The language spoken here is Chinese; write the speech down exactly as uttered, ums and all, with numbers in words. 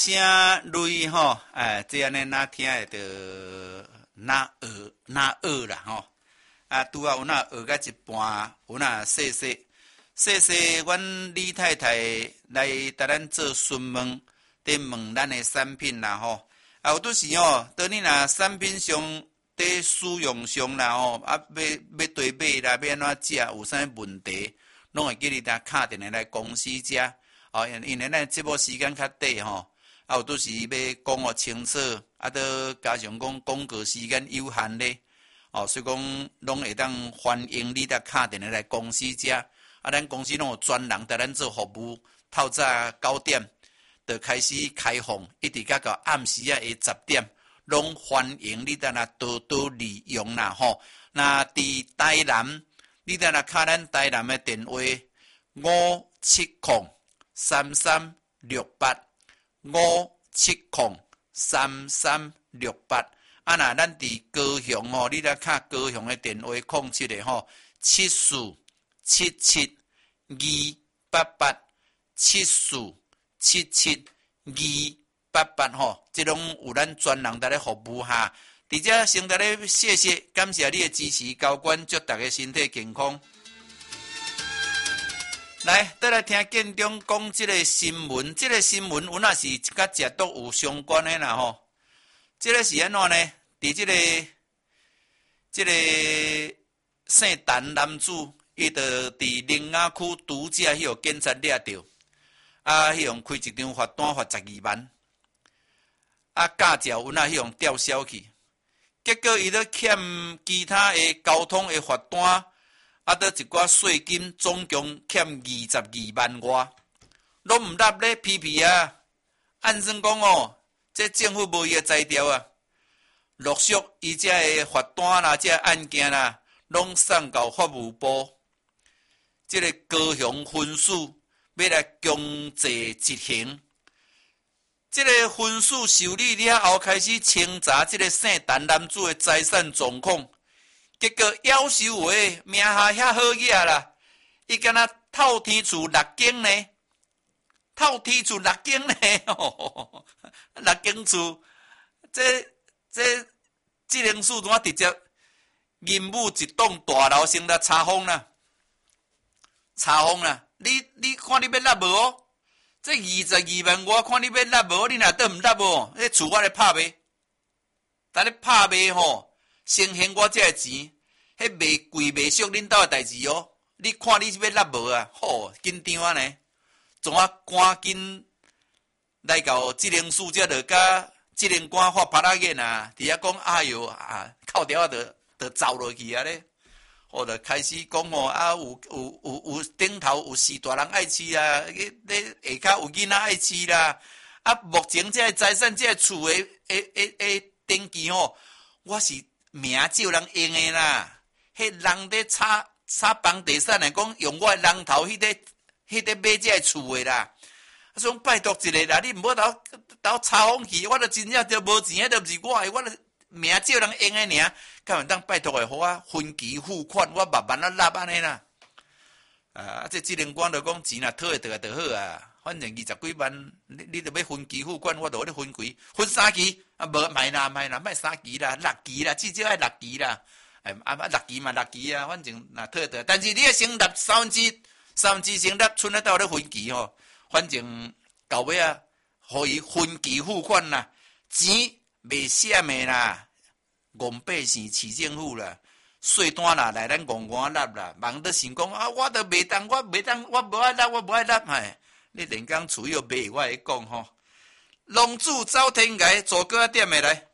声类吼，哎，这样呢，哪听会着哪学哪学啦吼。啊，拄啊有哪学到一半，有哪细细细细，阮李太太来甲咱做询问，伫问咱的产品啦吼。啊，有拄时吼，当你若产品上伫使用上啦吼，啊，要要对买啦，要安怎食，有啥问题，拢会叫你打敲电话来公司遮。哦，因为咱节目时间较短吼。啊，有拄时要讲互清楚，啊，都加上讲广告时间有限咧，哦，所以讲拢会当欢迎你来敲电话来公司遮，啊，咱公司拢有专人带咱做服务，透早九点就开始开放，一直甲到暗时啊下十点，拢欢迎你等来多多利用啦吼。那伫台南，你等来敲咱台南的电话五七零三三六八。五七零三三六八，啊那咱伫高雄吼，你来敲高雄的电话控七的吼，七四七七二八八，七四七七二八八吼，这种有咱专人在咧服务哈。伫遮先在咧谢谢，感谢你的支持，高官祝大家身体健康。来，再来听建中讲这个新闻，这个新闻有哪是甲食毒有相关的啦吼？这个是安怎呢？伫这个这个姓陈男子，伊就伫林雅区独家迄个警察抓着，啊，迄样开一张罚单罚十二万，啊，驾照有哪迄样吊销去，结果伊咧欠其他的交通的罚单。啊，得一寡税金，总共欠二十二万外，拢毋纳咧批批啊！按算讲哦，这政府无伊个材料啊，陆续伊遮个罚单啦、遮案件啦，拢送到法务部，即、这个高雄分署要来强制执行。即、这个分署受理了后，开始清查即个姓陈男子的财产状况。结果夭寿话名下遐好嘢啦，伊敢若透天厝六间呢，透天厝六间呢，哦、六间厝，这这智能树怎直接银幕一栋大楼先来查封啦，查封啦！你你看你要纳无哦？这二十二万我看你要纳无？你若倒毋纳无？迄厝我咧拍卖，但咧拍卖吼。先还我这个钱，迄卖贵卖俗恁兜的代志哦。你看你是要纳无啊？吼，紧张啊呢！总啊赶紧来到智能署遮，就甲智能官发拍拉眼啊！伫遐讲哎哟啊，扣掉啊，就就走落去啊咧。哦，就开始讲哦啊，有有有有顶头有四大人爱饲啊，咧下骹有囡仔爱饲啦。啊，目前这个财产，这个厝的诶诶诶登记吼，我是。名少人用的啦，迄人咧炒炒房地产来讲，用我的人头迄个迄个买这个厝的啦。啊，所以拜托一个啦，你毋好斗斗炒风去，我著真正就无钱，迄著毋是我的，我著名少人用的尔。敢有当拜托的，互我分期付款，我慢慢啊纳安尼啦。啊，这智能官著讲钱若讨会得就好啊。反正二十几万，你你著要分期付款，我著咧分期，分三期，啊无卖啦卖啦，卖三期啦，六期啦，至少爱六期啦，哎啊啊六期嘛六期啊，反正若退得，但是你要先纳三分之三分之先纳，剩咧到咧分期吼，反正到尾啊，互伊分期付款啦，钱袂闪的啦，戆百姓市政府啦。税单啦，来咱戆戆纳啦，忙得想讲啊，我都袂当，我袂当，我无爱纳，我无爱纳，哎。你连讲厝又卖，我会讲吼。龙珠走天涯，做过点的来。